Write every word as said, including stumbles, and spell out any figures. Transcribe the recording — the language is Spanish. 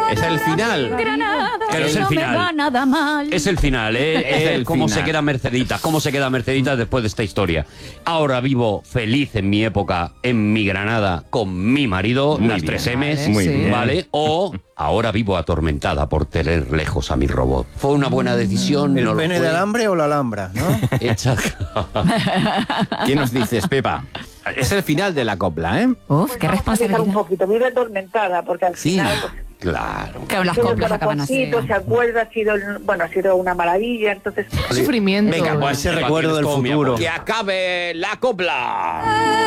Es el final. Pero es el no me final. va nada mal. Es el final, ¿eh? Es Es el cómo final. se queda Mercedita, cómo se queda Mercedita después de esta historia. Ahora vivo feliz en mi época, en mi Granada, con mi marido, Muy las bien. tres M's, Vale, Muy sí. bien. ¿vale? O ahora vivo atormentada por tener lejos a mi robot. ¿Fue una buena decisión? ¿El ¿No lo pene fue? de alambre o la alhambra, no? Hecha... ¿Qué nos dices, Pepa? Es el final de la copla, ¿eh? Uf, qué Vamos a dejar responsabilidad. un poquito, vive atormentada, porque al Sí. final... pues, Claro. Que las tiene coplas acaban así. corazoncito, se acuerda, ha sido, bueno, ha sido una maravilla, entonces... Sufrimiento. Venga, pues Ese recuerdo del futuro. Que acabe la copla.